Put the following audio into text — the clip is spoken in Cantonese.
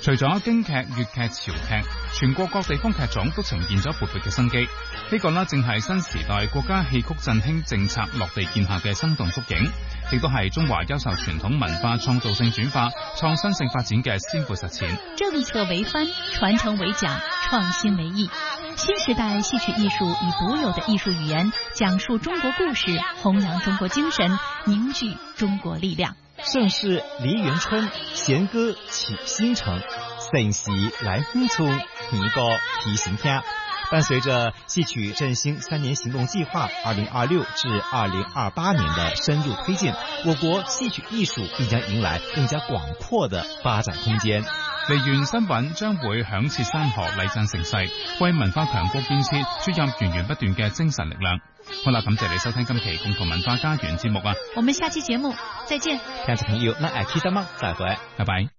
除咗京劇、粵劇、潮劇，全國各地方劇種都呈現咗勃勃嘅生機。呢個正係新時代國家戲曲振興政策落地見下嘅生動縮影，亦都係中華優秀傳統文化創造性轉化、創新性發展嘅先輩實踐。 政策為範，傳承為講，創新為藝。新時代戲曲藝術以獨有的藝術語言講述中國故事，弘揚中國精神，凝聚中國力量。 盛世梨園春，弦歌起新城，盛喜來風村，年歌提醒聽。伴隨着戲曲振興3年行動計劃2026至2028年的深入推進，我國戲曲藝術必將迎來更加廣闊的發展空間。 梨園新韻將會響徹山河，禮讚盛世，為文化強國建設注入源源不斷嘅精神力量。好啦，感謝你收聽今期共同文化家園節目啊！ 我們下期節目再見。 聽眾朋友，那愛記得嗎？再會， 拜拜。